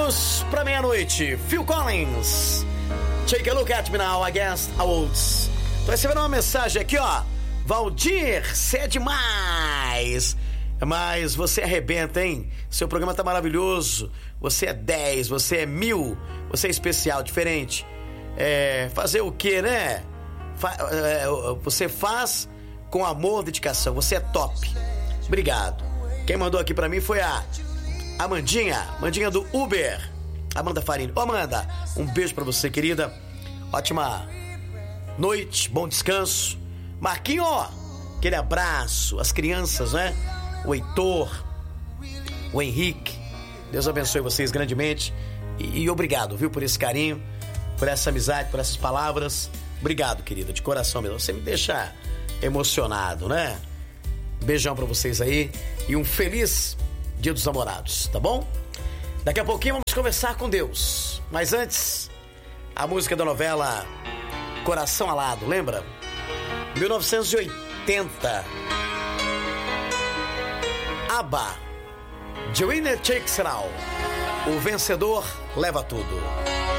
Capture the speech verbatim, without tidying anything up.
minutos para meia-noite. Phil Collins, Take a Look at Me Now Against the Odds. Tô recebendo uma mensagem aqui, ó. Valdir, você é demais. Mas você arrebenta, hein? Seu programa tá maravilhoso. Você é dez, você é mil. Você é especial, diferente. É, fazer o quê, né? Fa- é, você faz com amor e dedicação. Você é top. Obrigado. Quem mandou aqui pra mim foi a Amandinha, Amandinha do Uber, Amanda Farini. Ô Amanda, um beijo pra você, querida. Ótima noite, bom descanso. Marquinho, aquele abraço. As crianças, né? O Heitor, o Henrique. Deus abençoe vocês grandemente. E, e obrigado, viu, por esse carinho, por essa amizade, por essas palavras. Obrigado, querida, de coração mesmo. Você me deixa emocionado, né? Beijão pra vocês aí e um feliz Dia dos Namorados, tá bom? Daqui a pouquinho vamos conversar com Deus. Mas antes, a música da novela Coração Alado, lembra? mil novecentos e oitenta. ABBA, The Winner Takes It All. O vencedor leva tudo.